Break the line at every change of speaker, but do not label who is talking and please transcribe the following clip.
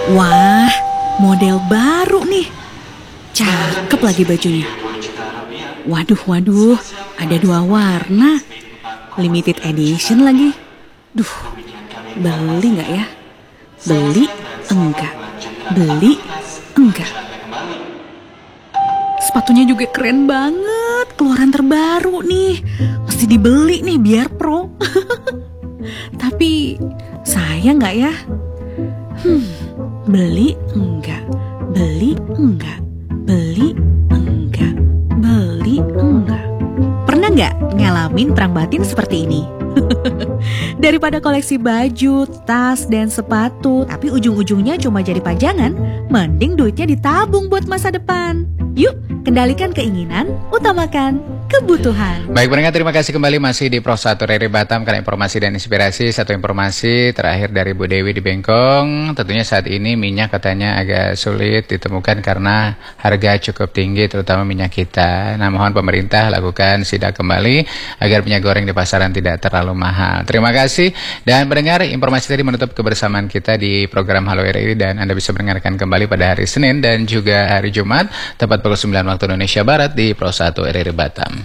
Wah, model baru nih. Cakep lagi bajunya. Waduh, ada 2 warna. Limited edition lagi. Duh, beli nggak ya? Beli enggak. Beli enggak. Sepatunya juga keren banget. Keluaran terbaru nih. Mesti dibeli nih biar pro. Tapi sayang nggak ya? Beli enggak. Beli enggak. Beli enggak. Beli enggak. Pernah nggak ngalamin perang batin seperti ini? Daripada koleksi baju, tas, dan sepatu, tapi ujung-ujungnya cuma jadi pajangan, mending duitnya ditabung buat masa depan. Yuk, kendalikan keinginan, utamakan kebutuhan.
Baik pendengar, terima kasih kembali masih di Pro 1 RRI Batam karena informasi dan inspirasi. Satu informasi terakhir dari Bu Dewi di Bengkong. Tentunya saat ini minyak katanya agak sulit ditemukan karena harga cukup tinggi, terutama minyak kita. Nah, mohon pemerintah lakukan sidak kembali agar minyak goreng di pasaran tidak terlalu mahal. Terima kasih. Dan pendengar, informasi tadi menutup kebersamaan kita di program Halo RRI, dan Anda bisa mendengarkan kembali pada hari Senin dan juga hari Jumat tepat pukul 9 waktu Indonesia Barat di Pro 1 RRI Batam.